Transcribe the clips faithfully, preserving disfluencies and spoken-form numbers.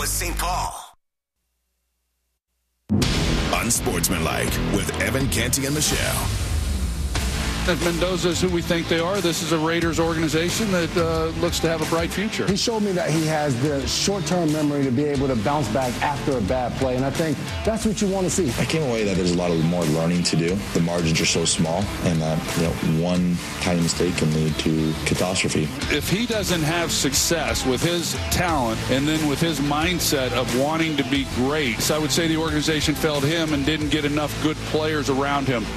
was Saint Paul. Unsportsmanlike with Evan Canty and Michelle. If Mendoza is who we think they are, this is a Raiders organization that uh, looks to have a bright future. He showed me that he has the short-term memory to be able to bounce back after a bad play, and I think that's what you want to see. I came away that there's a lot of more learning to do. The margins are so small, and that you know one tiny mistake can lead to catastrophe. If he doesn't have success with his talent and then with his mindset of wanting to be great, so I would say the organization failed him and didn't get enough good players around him.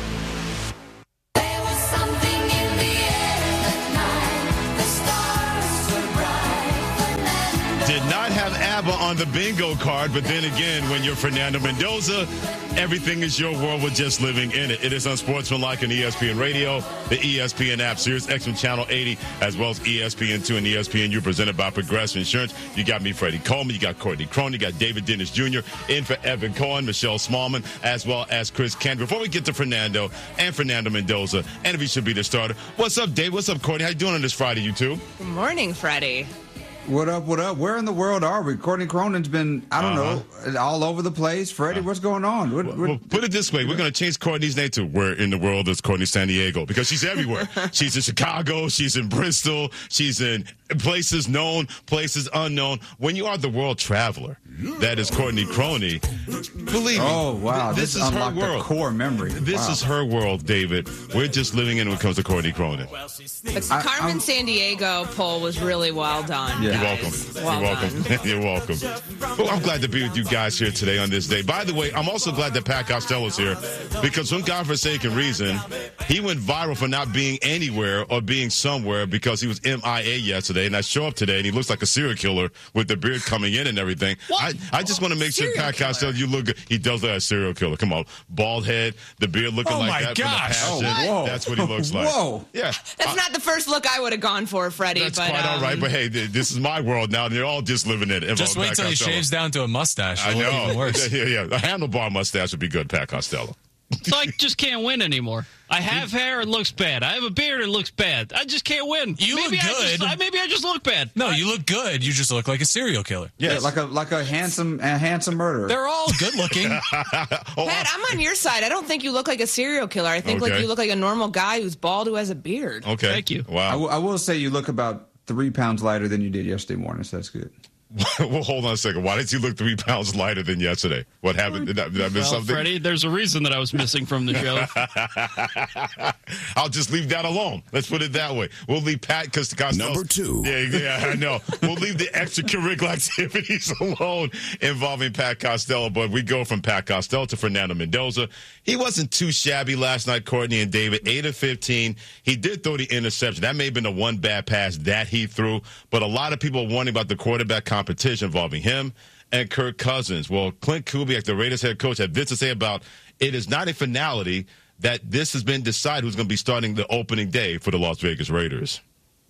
Did not have ABBA on the bingo card, but then again, when you're Fernando Mendoza, everything is your world. We're just living in it. It is Unsportsmanlike on E S P N Radio, the E S P N app, Sirius X M Channel eighty, as well as E S P N two and E S P N U, presented by Progressive Insurance. You got me, Freddie Coleman. You got Courtney Crone. You got David Dennis Junior in for Evan Cohen, Michelle Smallman, as well as Chris Canty. Before we get to Fernando and Fernando Mendoza, and if he should be the starter, what's up, Dave? What's up, Courtney? How you doing on this Friday, you two? Good morning, Freddie. What up, what up? Where in the world are we? Courtney Cronin's been, I don't uh-huh. know, all over the place. Freddie, what's going on? What, what, well, put it this way. We're going to change Courtney's name to Where in the World is Courtney San Diego, because she's everywhere. She's in Chicago. She's in Bristol. She's in places known, places unknown. When you are the world traveler, that is Courtney Crony, believe me. Oh, wow. This, this is her The world. core memory. This wow. is her world, David. We're just living in it when it comes to Courtney Cronin. The Carmen I'm, San Diego poll was really well done. Yeah. You're guys. welcome. Well You're welcome. done. You're welcome. Well, I'm glad to be with you guys here today on this day. By the way, I'm also glad that Pat Costello's here, because some godforsaken reason, he went viral for not being anywhere or being somewhere because he was M I A yesterday. And I show up today and he looks like a serial killer with the beard coming in and everything. I, I just want to make serial sure Pat killer. Costello, you look good. He does look like a serial killer. Come on. Bald head, the beard looking oh like my that. Gosh. From the passion. Oh, whoa. That's what he looks like. Whoa. Yeah. That's I, not the first look I would have gone for, Freddie. That's but, quite um, all right. But hey, this is my world now, and they're all just living in it. Just wait till he shaves down to a mustache. I It'll know. look even worse. Yeah, yeah. A handlebar mustache would be good, Pat Costello. So I just can't win anymore. I have hair, it looks bad. I have a beard, it looks bad. I just can't win. You maybe look I good. Just, maybe I just look bad. No, I, you look good. You just look like a serial killer. Yes. Yeah, like a like a handsome a handsome murderer. They're all good looking. oh, Pat, I'm on your side. I don't think you look like a serial killer. I think Okay. like you look like a normal guy who's bald who has a beard. Okay. Thank you. Wow. I, w- I will say you look about three pounds lighter than you did yesterday morning, so that's good. Well, hold on a second. Why did you look three pounds lighter than yesterday? What happened? Did I, did I miss well, something? Freddie, there's a reason that I was missing from the show. I'll just leave that alone. Let's put it that way. We'll leave Pat Costello. Number two. Yeah, yeah, I know. We'll leave the extracurricular activities alone involving Pat Costello, but we go from Pat Costello to Fernando Mendoza. He wasn't too shabby last night, Courtney and David. eight of fifteen. He did throw the interception. That may have been the one bad pass that he threw, but a lot of people are wondering about the quarterback competition involving him and Kirk Cousins. Well, Clint Kubiak, the Raiders head coach, had this to say about it is not a finality that this has been decided who's going to be starting the opening day for the Las Vegas Raiders.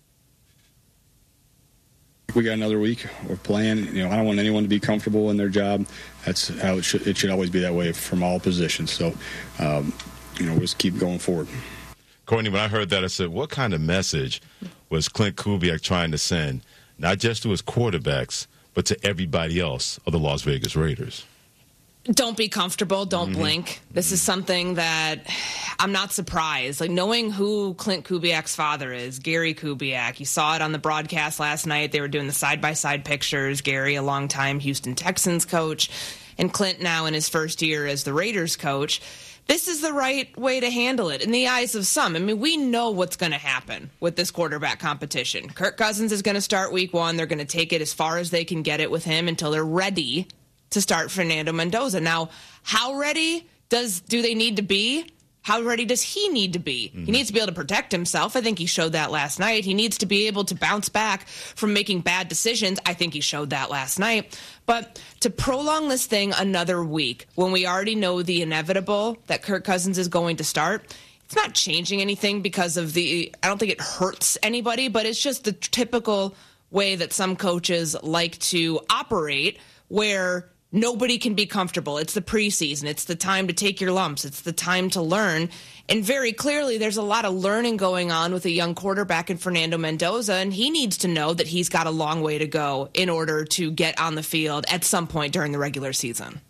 We got another week. We're playing. You know, I don't want anyone to be comfortable in their job. That's how it should. It should always be that way from all positions. So, um, you know, we'll just keep going forward. Courtney, when I heard that, I said, what kind of message was Clint Kubiak trying to send, not just to his quarterbacks, but to everybody else of the Las Vegas Raiders? Don't be comfortable. Don't Mm-hmm. blink. This is something that I'm not surprised. Like, knowing who Clint Kubiak's father is, Gary Kubiak. You saw it on the broadcast last night. They were doing the side-by-side pictures. Gary, a longtime Houston Texans coach, and Clint now in his first year as the Raiders coach. This is the right way to handle it in the eyes of some. I mean, we know what's going to happen with this quarterback competition. Kirk Cousins is going to start week one. They're going to take it as far as they can get it with him until they're ready to start Fernando Mendoza. Now, how ready does do they need to be? How ready does he need to be? Mm-hmm. He needs to be able to protect himself. I think he showed that last night. He needs to be able to bounce back from making bad decisions. I think he showed that last night. But to prolong this thing another week when we already know the inevitable that Kirk Cousins is going to start, it's not changing anything because of the – I don't think it hurts anybody, but it's just the typical way that some coaches like to operate where – nobody can be comfortable. It's the preseason. It's the time to take your lumps. It's the time to learn. And very clearly, there's a lot of learning going on with a young quarterback in Fernando Mendoza, and he needs to know that he's got a long way to go in order to get on the field at some point during the regular season.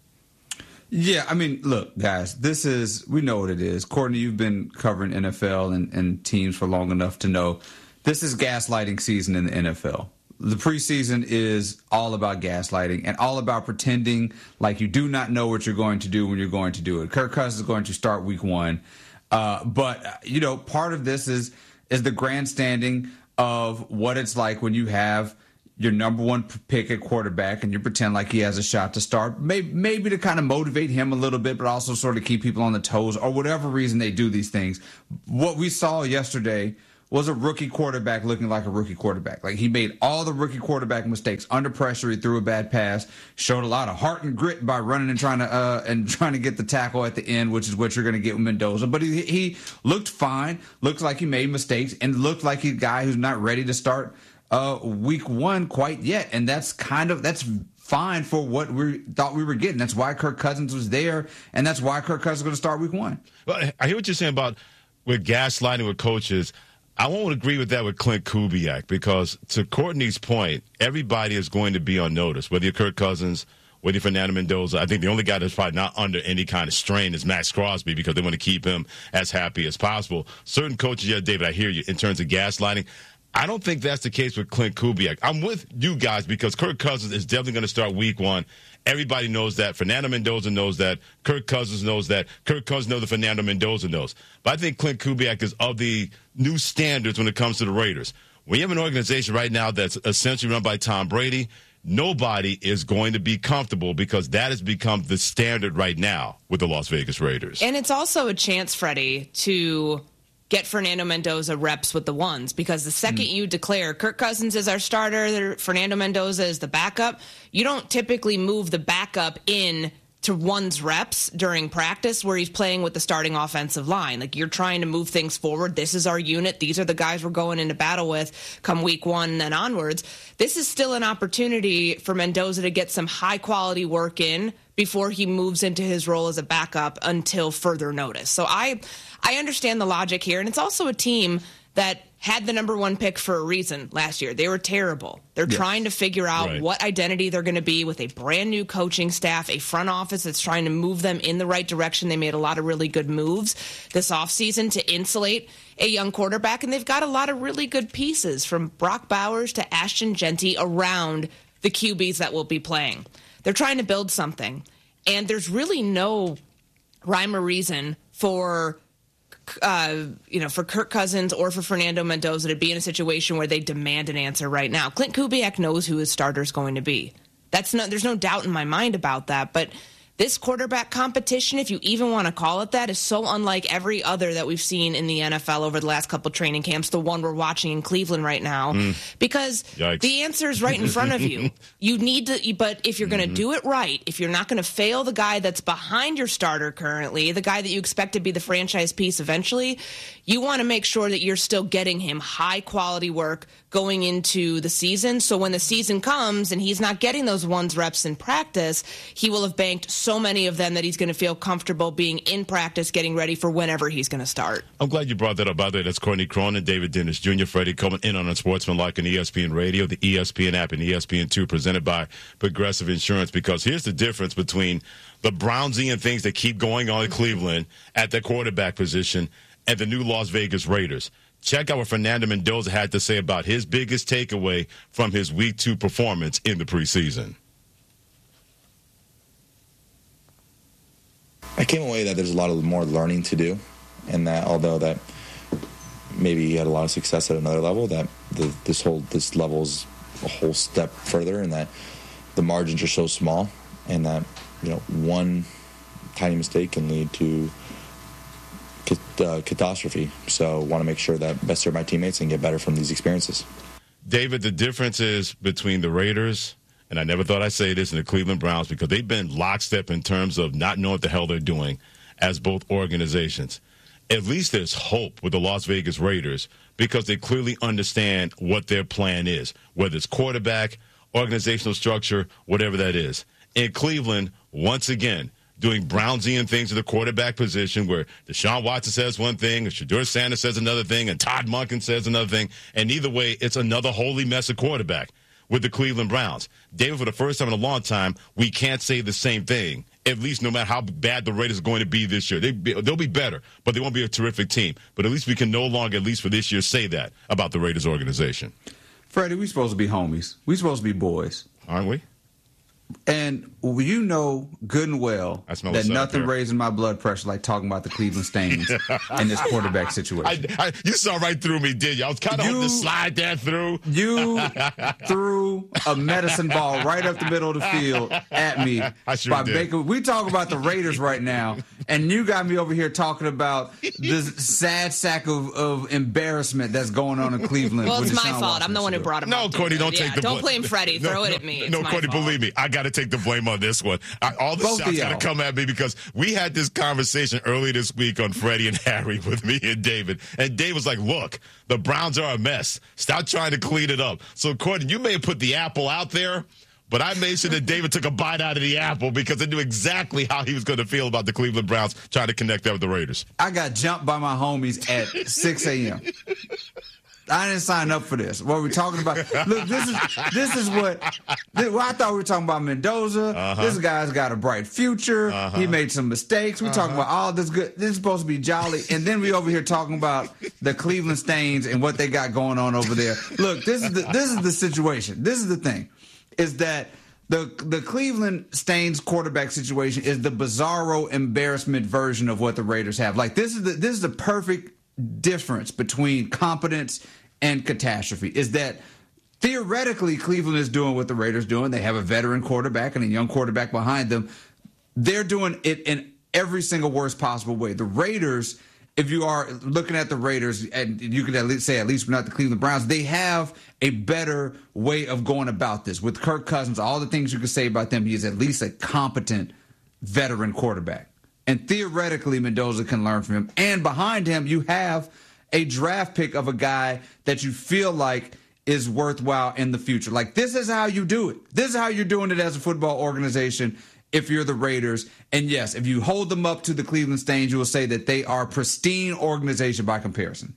Yeah, I mean, look, guys, this is, we know what it is. Courtney, you've been covering N F L and, and teams for long enough to know this is gaslighting season in the N F L. The preseason is all about gaslighting and all about pretending like you do not know what you're going to do when you're going to do it. Kirk Cousins is going to start week one. Uh, but, you know, part of this is is the grandstanding of what it's like when you have your number one pick at quarterback and you pretend like he has a shot to start, maybe, maybe to kind of motivate him a little bit, but also sort of keep people on the toes or whatever reason they do these things. What we saw yesterday was a rookie quarterback looking like a rookie quarterback. Like, he made all the rookie quarterback mistakes under pressure. He threw a bad pass, showed a lot of heart and grit by running and trying to uh, and trying to get the tackle at the end, which is what you're going to get with Mendoza. But he, he looked fine, looked like he made mistakes, and looked like a guy who's not ready to start uh, week one quite yet. And that's kind of, that's fine for what we thought we were getting. That's why Kirk Cousins was there, and that's why Kirk Cousins is going to start week one. Well, I hear what you're saying about with gaslighting with coaches. I won't agree with that with Clint Kubiak, because to Courtney's point, everybody is going to be on notice, whether you're Kirk Cousins, whether you're Fernando Mendoza. I think the only guy that's probably not under any kind of strain is Max Crosby, because they want to keep him as happy as possible. Certain coaches, yeah, David, I hear you, in terms of gaslighting. I don't think that's the case with Clint Kubiak. I'm with you guys because Kirk Cousins is definitely going to start week one. Everybody knows that. Fernando Mendoza knows that. Kirk Cousins knows that. Kirk Cousins knows that Fernando Mendoza knows. But I think Clint Kubiak is of the new standards when it comes to the Raiders. When you have an organization right now that's essentially run by Tom Brady, nobody is going to be comfortable, because that has become the standard right now with the Las Vegas Raiders. And it's also a chance, Freddie, to get Fernando Mendoza reps with the ones, because the second mm. you declare Kirk Cousins is our starter, Fernando Mendoza is the backup, you don't typically move the backup in to one's reps during practice where he's playing with the starting offensive line. Like, you're trying to move things forward. This is our unit. These are the guys we're going into battle with come week one and then onwards. This is still an opportunity for Mendoza to get some high-quality work in before he moves into his role as a backup until further notice. So I I understand the logic here, and it's also a team that had the number one pick for a reason last year. They were terrible. They're yes. trying to figure out right. what identity they're going to be with a brand new coaching staff, a front office that's trying to move them in the right direction. They made a lot of really good moves this offseason to insulate a young quarterback, and they've got a lot of really good pieces from Brock Bowers to Ashton Genty around the Q Bs that will be playing. They're trying to build something, and there's really no rhyme or reason for Uh, you know, for Kirk Cousins or for Fernando Mendoza to be in a situation where they demand an answer right now. Clint Kubiak knows who his starter is going to be. That's no, there's no doubt in my mind about that. But this quarterback competition, if you even want to call it that, is so unlike every other that we've seen in the N F L over the last couple training camps, the one we're watching in Cleveland right now, mm. because Yikes. the answer is right in front of you. You need to, but if you're going to mm-hmm. do it right, if you're not going to fail the guy that's behind your starter currently, the guy that you expect to be the franchise piece eventually, you want to make sure that you're still getting him high quality work going into the season. So when the season comes and he's not getting those ones reps in practice, he will have banked so many of them that he's going to feel comfortable being in practice, getting ready for whenever he's going to start. I'm glad you brought that up. By the way, that's Courtney Cronin, David Dennis Junior, Freddie coming in on Unsportsmanlike on E S P N Radio, the E S P N app, and E S P N two, presented by Progressive Insurance. Because here's the difference between the Brownsian things that keep going on in Cleveland at the quarterback position and the new Las Vegas Raiders. Check out what Fernando Mendoza had to say about his biggest takeaway from his week two performance in the preseason. I came away that there's a lot of more learning to do, and that although that maybe he had a lot of success at another level, that the, this whole this level is a whole step further, and that the margins are so small, and that, you know, one tiny mistake can lead to Uh, catastrophe. So want to make sure that best serve my teammates and get better from these experiences. David, the difference is between the Raiders, and I never thought I'd say this, and the Cleveland Browns, because they've been lockstep in terms of not knowing what the hell they're doing as both organizations. At least there's hope with the Las Vegas Raiders, because they clearly understand what their plan is, whether it's quarterback, organizational structure, whatever that is. in Cleveland once again, doing Brownsian things at the quarterback position where Deshaun Watson says one thing, and Shedeur Sanders says another thing, and Todd Monken says another thing. And either way, it's another holy mess of quarterback with the Cleveland Browns. David, for the first time in a long time, we can't say the same thing, at least no matter how bad the Raiders are going to be this year. They be, they'll be better, but they won't be a terrific team. But at least we can no longer, at least for this year, say that about the Raiders organization. Freddie, we're supposed to be homies. We're supposed to be boys. Aren't we? And you know good and well that nothing raising my blood pressure like talking about the Cleveland Stains in this quarterback situation. I, I, you saw right through me, did you? I was kind of hoping to slide that through. You threw a medicine ball right up the middle of the field at me. I sure by did. Baker. We talk about the Raiders right now, and you got me over here talking about this sad sack of, of embarrassment that's going on in Cleveland. Well, it's with my Deshaun fault. Watson I'm the one who brought him no, up. No, Courtney, don't yeah, take the don't blame. blame Freddie. No, Throw no, it at me. It's no, my Courtney, fault. believe me, I got to take the blame on this one. I, all the Both shots got y'all. to come at me because we had this conversation earlier this week on Freddie and Harry with me and David. And Dave was like, look, the Browns are a mess. Stop trying to clean it up. So, Courtney, you may have put the apple out there, but I made sure that David took a bite out of the apple because I knew exactly how he was going to feel about the Cleveland Browns trying to connect that with the Raiders. I got jumped by my homies at six a.m. I didn't sign up for this. What are we talking about? Look, this is this is what this, well, I thought we were talking about Mendoza. Uh-huh. This guy's got a bright future. Uh-huh. He made some mistakes. We're Uh-huh. talking about all this good. This is supposed to be jolly, and then we over here talking about the Cleveland Stains and what they got going on over there. Look, this is the, this is the situation. This is the thing, is that the the Cleveland Stains quarterback situation is the bizarro embarrassment version of what the Raiders have. Like this is the this is the perfect difference between competence and catastrophe, is that theoretically Cleveland is doing what the Raiders doing. They have a veteran quarterback and a young quarterback behind them. They're doing it in every single worst possible way. The Raiders, if you are looking at the Raiders, and you could at least say, at least not the Cleveland Browns, they have a better way of going about this. With Kirk Cousins, all the things you could say about them, he is at least a competent veteran quarterback. And theoretically, Mendoza can learn from him. And behind him, you have a draft pick of a guy that you feel like is worthwhile in the future. Like, this is how you do it. This is how you're doing it as a football organization if you're the Raiders. And yes, if you hold them up to the Cleveland Stains, you will say that they are a pristine organization by comparison.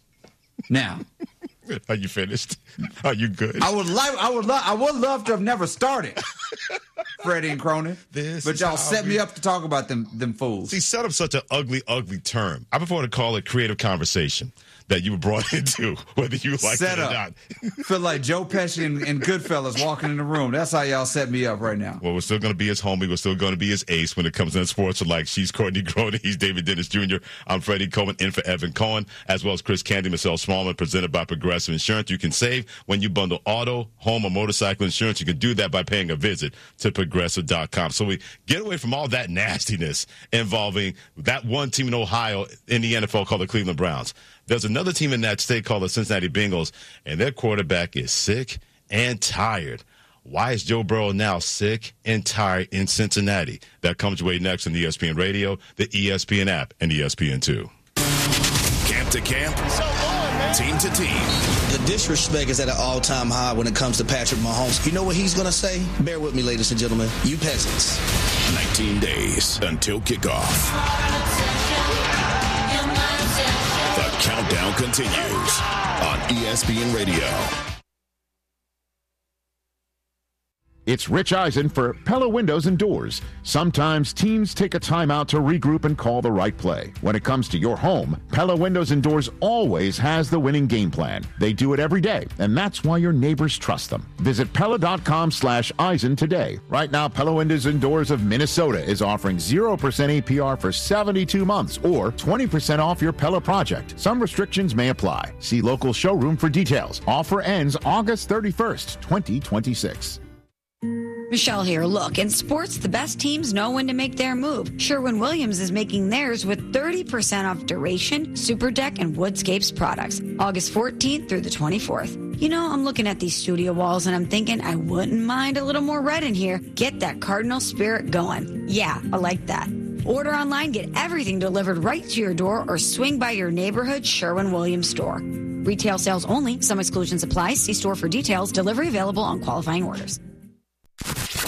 Now, are you finished? Are you good? I would like, I would love, I would love to have never started, Freddie and Cronin. This but is y'all how set we- me up to talk about them, them fools. See, set up such an ugly, ugly term. I prefer to call it creative conversation that you were brought into, whether you like Set it or up. not. Feel like Joe Pesci and, and Goodfellas walking in the room. That's how y'all set me up right now. Well, we're still going to be his homie. We're still going to be his ace when it comes to sports. So like, she's Courtney Cronin. He's David Dennis Junior I'm Freddie Coleman, in for Evan Cohen, as well as Chris Candy, Michelle Smallman, presented by Progressive Insurance. You can save when you bundle auto, home, or motorcycle insurance. You can do that by paying a visit to progressive dot com. So we get away from all that nastiness involving that one team in Ohio in the N F L called the Cleveland Browns. There's another team in that state called the Cincinnati Bengals, and their quarterback is sick and tired. Why is Joe Burrow now sick and tired in Cincinnati? That comes your way next on E S P N Radio, the E S P N app, and E S P N two. Camp to camp, team to team. The disrespect is at an all-time high when it comes to Patrick Mahomes. You know what he's going to say? Bear with me, ladies and gentlemen. You peasants. nineteen days until kickoff. The countdown continues on E S P N Radio. It's Rich Eisen for Pella Windows and Doors. Sometimes teams take a timeout to regroup and call the right play. When it comes to your home, Pella Windows and Doors always has the winning game plan. They do it every day, and that's why your neighbors trust them. Visit Pella.com slash Eisen today. Right now, Pella Windows and Doors of Minnesota is offering zero percent A P R for seventy-two months or twenty percent off your Pella project. Some restrictions may apply. See local showroom for details. Offer ends August thirty-first, twenty twenty-six. Michelle here. Look, in sports, the best teams know when to make their move. Sherwin-Williams is making theirs with thirty percent off Duration, Super Deck, and Woodscapes products. August fourteenth through the twenty-fourth. You know, I'm looking at these studio walls and I'm thinking I wouldn't mind a little more red in here. Get that Cardinal spirit going. Yeah, I like that. Order online, get everything delivered right to your door, or swing by your neighborhood Sherwin-Williams store. Retail sales only. Some exclusions apply. See store for details. Delivery available on qualifying orders. Get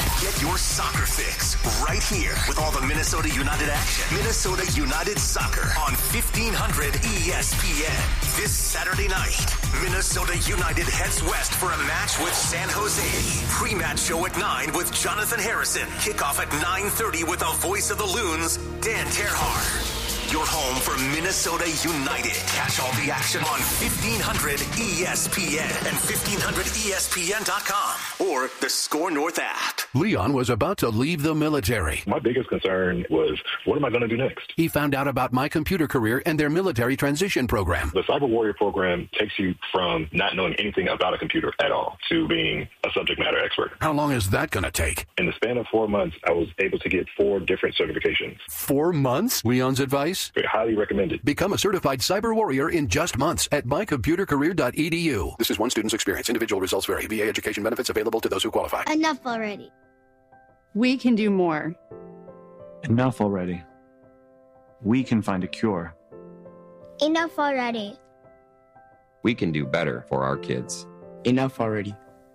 your soccer fix right here with all the Minnesota United action. Minnesota United Soccer on fifteen hundred E S P N. This Saturday night, Minnesota United heads west for a match with San Jose. Pre-match show at nine with Jonathan Harrison. Kickoff at nine thirty with a voice of the Loons, Dan Terhar. Your home for Minnesota United. Catch all the action on fifteen hundred E S P N and fifteen hundred E S P N dot com or the Score North app. Leon was about to leave the military. My biggest concern was, what am I going to do next? He found out about My Computer Career and their military transition program. The Cyber Warrior program takes you from not knowing anything about a computer at all to being a subject matter expert. How long is that going to take? In the span of four months, I was able to get four different certifications. Four months? Leon's advice? Highly recommended. Become a certified cyber warrior in just months at my computer career dot e d u. This is one student's experience. Individual results vary. V A education benefits available to those who qualify. Enough already. We can do more. Enough already. We can find a cure. Enough already. We can do better for our kids. Enough already.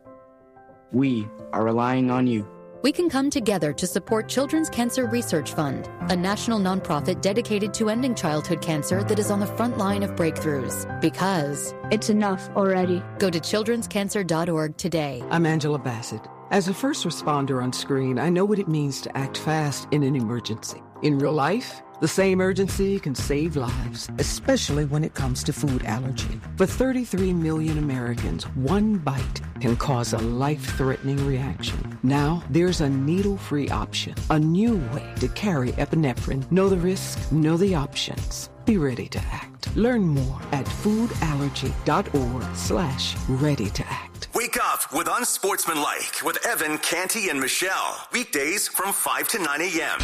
We are relying on you. We can come together to support Children's Cancer Research Fund, a national nonprofit dedicated to ending childhood cancer that is on the front line of breakthroughs. Because it's enough already. Go to children's cancer dot org today. I'm Angela Bassett. As a first responder on screen, I know what it means to act fast in an emergency. In real life, the same urgency can save lives, especially when it comes to food allergy. For thirty-three million Americans, one bite can cause a life-threatening reaction. Now, there's a needle-free option, a new way to carry epinephrine. Know the risk, know the options. Be ready to act. Learn more at foodallergy.org slash ready to act. Wake up with Unsportsmanlike with Evan, Canty, and Michelle. Weekdays from five to nine a.m.